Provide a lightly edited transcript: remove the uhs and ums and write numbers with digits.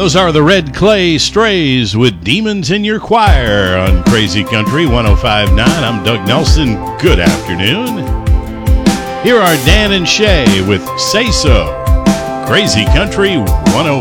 Those are the Red Clay Strays with Demons in Your Choir on Crazy Country 105.9. I'm Doug Nelson. Good afternoon. Here are Dan and Shay with Say So. Crazy Country 105.9.